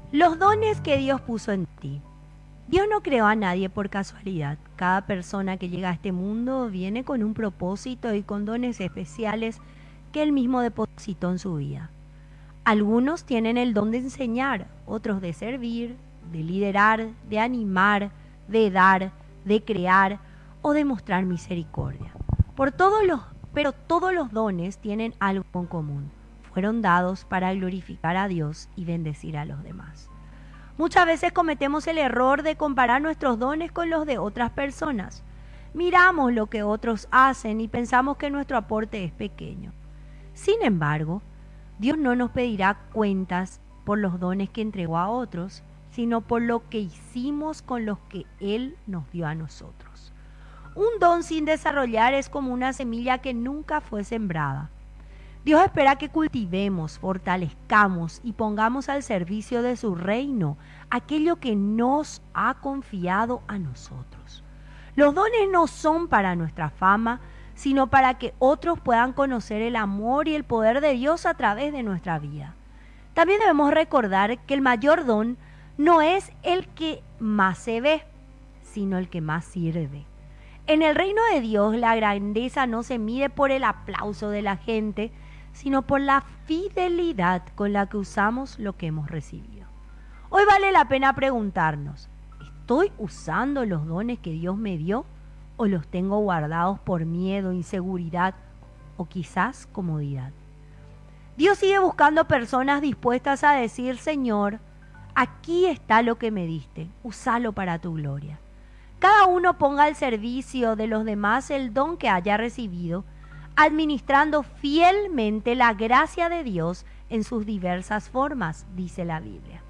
Los dones que Dios puso en ti. Dios no creó a nadie por casualidad. Cada persona que llega a este mundo viene con un propósito y con dones especiales que Él mismo depositó en su vida. Algunos tienen el don de enseñar, otros de servir, de liderar, de animar, de dar, de crear o de mostrar misericordia. Pero todos los dones tienen algo en común. Fueron dados para glorificar a Dios y bendecir a los demás. Muchas veces cometemos el error de comparar nuestros dones con los de otras personas. Miramos lo que otros hacen y pensamos que nuestro aporte es pequeño. Sin embargo, Dios no nos pedirá cuentas por los dones que entregó a otros, sino por lo que hicimos con los que Él nos dio a nosotros. Un don sin desarrollar es como una semilla que nunca fue sembrada. Dios espera que cultivemos, fortalezcamos y pongamos al servicio de su reino aquello que nos ha confiado a nosotros. Los dones no son para nuestra fama, sino para que otros puedan conocer el amor y el poder de Dios a través de nuestra vida. También debemos recordar que el mayor don no es el que más se ve, sino el que más sirve. En el reino de Dios, la grandeza no se mide por el aplauso de la gente, sino por la fidelidad con la que usamos lo que hemos recibido. Hoy vale la pena preguntarnos, ¿estoy usando los dones que Dios me dio o los tengo guardados por miedo, inseguridad o quizás comodidad? Dios sigue buscando personas dispuestas a decir, Señor, aquí está lo que me diste, úsalo para tu gloria. Cada uno ponga al servicio de los demás el don que haya recibido, administrando fielmente la gracia de Dios en sus diversas formas, dice la Biblia.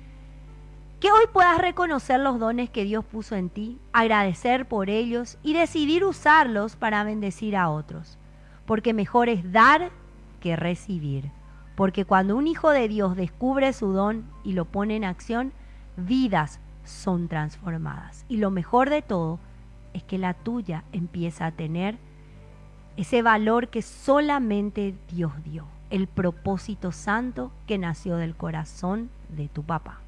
Que hoy puedas reconocer los dones que Dios puso en ti, agradecer por ellos y decidir usarlos para bendecir a otros. Porque mejor es dar que recibir. Porque cuando un hijo de Dios descubre su don y lo pone en acción, vidas son transformadas. Y lo mejor de todo es que la tuya empieza a tener ese valor que solamente Dios dio, el propósito santo que nació del corazón de tu papá.